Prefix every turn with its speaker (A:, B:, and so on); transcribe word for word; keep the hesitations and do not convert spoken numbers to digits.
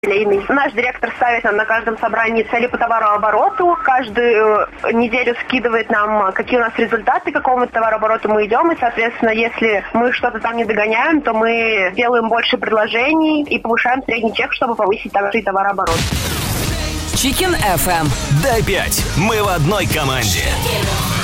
A: Наш директор ставит нам на каждом собрании цели по товарообороту. Каждую неделю скидывает нам, какие у нас результаты, к какому товарообороту мы идем. И, соответственно, если мы что-то там не догоняем, то мы делаем больше предложений и повышаем средний чек, чтобы повысить также и товарооборот.
B: Chicken эф эм.
C: Дай пять. Мы в одной команде.